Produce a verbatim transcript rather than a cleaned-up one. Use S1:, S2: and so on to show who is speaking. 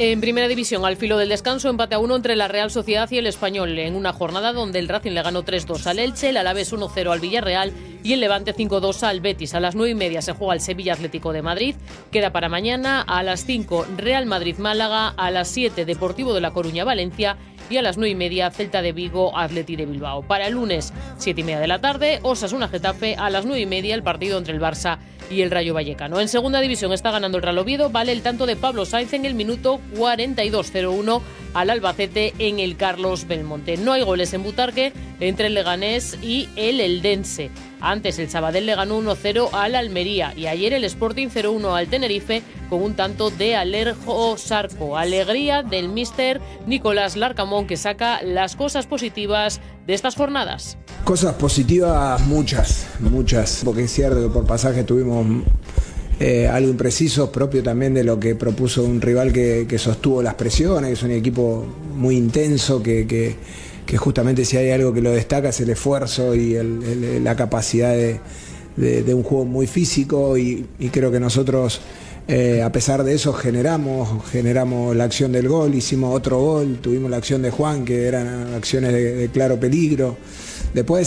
S1: En Primera División, al filo del descanso, empate a uno entre la Real Sociedad y el Español, en una jornada donde el Racing le ganó tres dos al Elche, el Alavés uno cero al Villarreal y el Levante cinco dos al Betis. A las nueve y media se juega el Sevilla Atlético de Madrid. Queda para mañana a las cinco Real Madrid-Málaga, a las siete Deportivo de La Coruña-Valencia y a las nueve y media Celta de Vigo, Atleti de Bilbao. Para el lunes, siete y media de la tarde, Osasuna-Getafe, a las nueve y media el partido entre el Barça y el Rayo Vallecano. En Segunda División está ganando el Real Oviedo, vale el tanto de Pablo Sainz en el minuto cuarenta y dos, cero uno al Albacete en el Carlos Belmonte. No hay goles en Butarque entre el Leganés y el Eldense. Antes el Sabadell le ganó uno cero al Almería y ayer el Sporting cero uno al Tenerife con un tanto de Alejo Sarco. Alegría del míster Nicolás Larcamón, que saca las cosas positivas de estas jornadas.
S2: Cosas positivas muchas, muchas, porque es cierto que por pasaje tuvimos eh, algo impreciso, propio también de lo que propuso un rival que, que sostuvo las presiones, que es un equipo muy intenso, que, que, que justamente si hay algo que lo destaca es el esfuerzo y el, el, la capacidad de, de, de un juego muy físico y, y creo que nosotros eh, a pesar de eso generamos, generamos la acción del gol, hicimos otro gol, tuvimos la acción de Juan que eran acciones de, de claro peligro. Después